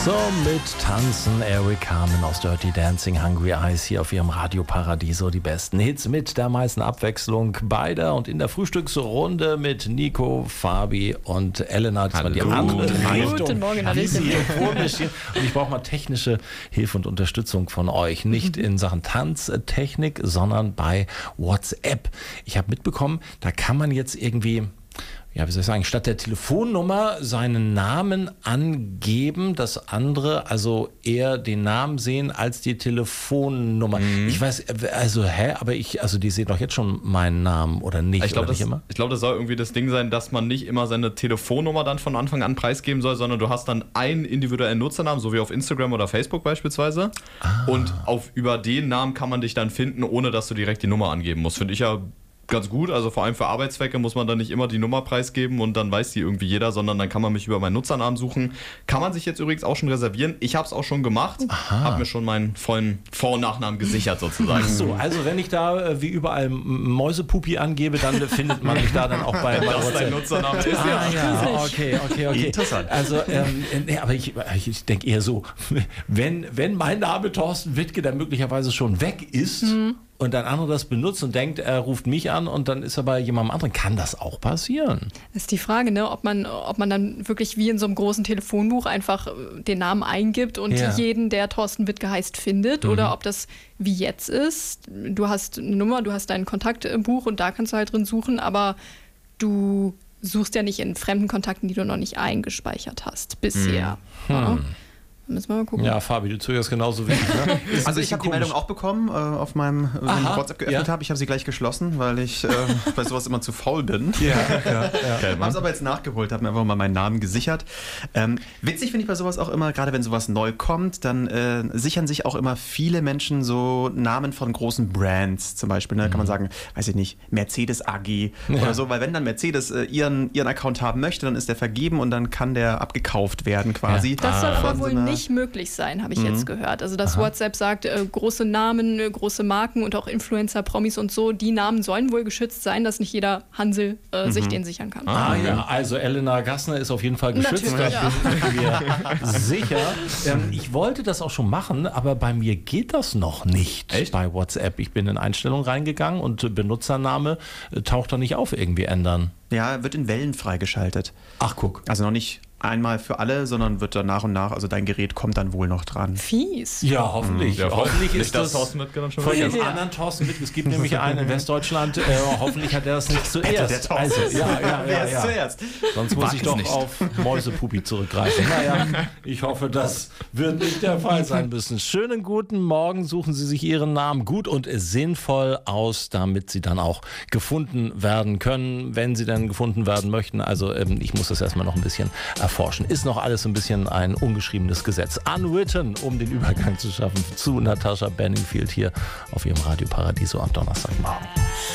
So, mit Tanzen, Eric Carmen aus Dirty Dancing, Hungry Eyes hier auf ihrem Radio Paradiso. Die besten Hits mit der meisten Abwechslung beider und in der Frühstücksrunde mit Nico, Fabi und Elena. Das war die andere Richtung. Guten Morgen, wie sie hier vormischen. Und ich brauche mal technische Hilfe und Unterstützung von euch. Nicht in Sachen Tanztechnik, sondern bei WhatsApp. Ich habe mitbekommen, da kann man jetzt irgendwie... Ja, wie soll ich sagen, statt der Telefonnummer seinen Namen angeben, dass andere also eher den Namen sehen als die Telefonnummer. Ich weiß, also aber die sehen doch jetzt schon meinen Namen oder nicht? Ich glaube, das soll irgendwie das Ding sein, dass man nicht immer seine Telefonnummer dann von Anfang an preisgeben soll, sondern du hast dann einen individuellen Nutzernamen, so wie auf Instagram oder Facebook beispielsweise. Und über den Namen kann man dich dann finden, ohne dass du direkt die Nummer angeben musst. Finde ich ja ganz gut, also vor allem für Arbeitszwecke muss man dann nicht immer die Nummer preisgeben und dann weiß die irgendwie jeder, sondern dann kann man mich über meinen Nutzernamen suchen. Kann man sich jetzt übrigens auch schon reservieren. Ich habe es auch schon gemacht, habe mir schon meinen vollen Vor- und Nachnamen gesichert sozusagen. Ach so, also wenn ich da wie überall Mäusepupi angebe, dann findet man mich da dann auch bei Was dein Nutzername ist, ja, okay. Interessant. Also, aber ich denke eher so, wenn mein Name Thorsten Wittke dann möglicherweise schon weg ist, und ein anderer das benutzt und denkt, er ruft mich an und dann ist er bei jemandem anderen. Kann das auch passieren? Das ist die Frage, ne? ob man dann wirklich wie in so einem großen Telefonbuch einfach den Namen eingibt und jeden, der Thorsten Wittke heißt, findet. Oder ob das wie jetzt ist. Du hast eine Nummer, du hast dein Kontaktbuch und da kannst du halt drin suchen, aber du suchst ja nicht in fremden Kontakten, die du noch nicht eingespeichert hast bisher. Ja. Müssen wir mal gucken. Ja, Fabi, du zögerst genauso wie ich. Ne? Also ich habe die Meldung auch bekommen auf meinem, wenn ich WhatsApp geöffnet habe. Ich habe sie gleich geschlossen, weil ich bei sowas immer zu faul bin. Ich habe es aber jetzt nachgeholt, habe mir einfach mal meinen Namen gesichert. Witzig finde ich bei sowas auch immer, gerade wenn sowas neu kommt, dann sichern sich auch immer viele Menschen so Namen von großen Brands. Zum Beispiel, ne, kann man sagen, weiß ich nicht, Mercedes AG oder so, weil wenn dann Mercedes ihren Account haben möchte, dann ist der vergeben und dann kann der abgekauft werden quasi. Das soll aber wohl nicht möglich sein, habe ich jetzt gehört. Also dass WhatsApp sagt, große Namen, große Marken und auch Influencer, Promis und so, die Namen sollen wohl geschützt sein, dass nicht jeder Hansel sich den sichern kann. Ja, also Elena Gassner ist auf jeden Fall geschützt, da bin ich mir sicher. Ich wollte das auch schon machen, aber bei mir geht das noch nicht. Echt? Bei WhatsApp. Ich bin in Einstellungen reingegangen und Benutzername taucht da nicht auf, irgendwie ändern. Ja, wird in Wellen freigeschaltet. Ach, guck. Also noch nicht einmal für alle, sondern wird dann nach und nach, also dein Gerät kommt dann wohl noch dran. Fies. Ja, hoffentlich. Ja, hoffentlich ist das Thorsten Wittke dann schon von dem anderen Thorsten Wittke. Es gibt nämlich einen in Westdeutschland. Hoffentlich hat er das nicht zuerst. Wer ist zuerst? Sonst muss ich doch auf Mäusepupi zurückgreifen. Naja, ich hoffe, das wird nicht der Fall sein müssen. Schönen guten Morgen. Suchen Sie sich Ihren Namen gut und sinnvoll aus, damit Sie dann auch gefunden werden können, wenn Sie dann gefunden werden möchten. Also ich muss das erstmal noch ein bisschen erforschen. Ist noch alles ein bisschen ein ungeschriebenes Gesetz. Unwritten, um den Übergang zu schaffen zu Natascha Bedingfield hier auf ihrem Radio Paradiso am Donnerstagmorgen.